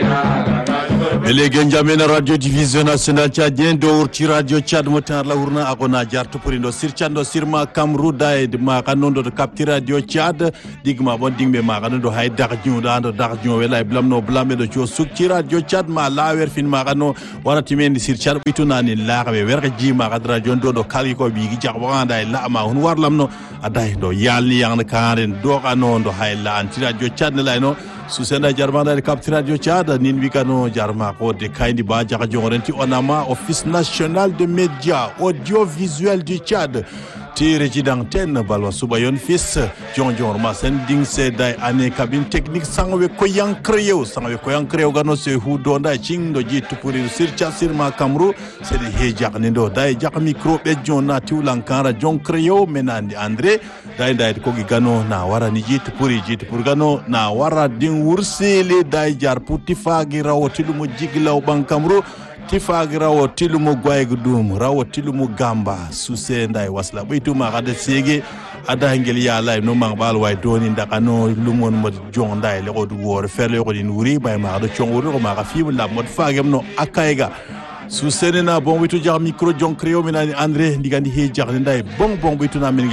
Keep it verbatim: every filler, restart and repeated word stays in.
Ele genjamena radio division national tchadien do urti radio Tchad motar la urna agona jarto purindo sirchando sirma kamru daid ma kanondo de capti radio Tchad digma bon dingbe ma kanondo hay darjun dando darjun wela blamno blame do cho sukti radio Tchad ma lawer fin ma kano warati men sirchar bituna ni lawe werga ji ma kad radio do do kali ko bi gi jabanda la ma hun warlamno aday do yalni yang karen do kanondo hay la anti radio Tchad la no Susenda Jarmana Capti Radio Tchad Ninvikano Jarma ko de Kaindi Ba Jaka Jorenti Onama Office National de Médias Audiovisuel du Tchad ti résident ten balwa subayon fils John John ma sending se dai ane cabine technique sangwe ko yankreo sangwe ko yankreo gano se hu donda ching do jitu puri sircha sirma kamru se de hejak ne do dai jak micro be jonna tiulankara John Creo menandi André dai dai ko gano na wara ni jitu puri jitu purgano na wara din wursele dai jar puti fagi rawotilu mo jiglaw ban kamru Tifaagi rawo tilumu gwaygu dum rawo tilumu gamba suse ndai wasla baytu ma gade sege ada ngel ya lay no mang bal way doni ndaka no lumon mo jon ndai le odu wor ferle ko din wuri bay ma do chonguru ko ma ga fi la mod faagem no akayga suse na bon witu jar micro John Creo minani André ndigandi he jar ndai bon bon witu na min